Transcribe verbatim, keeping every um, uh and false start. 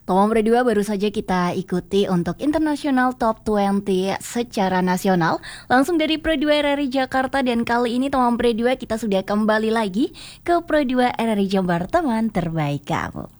Tom Berdua baru saja kita ikuti untuk International Top dua puluh secara nasional langsung dari Pro dua R R I Jakarta, dan kali ini Tom Berdua kita sudah kembali lagi ke Pro dua R R I Jabar, teman terbaik kamu.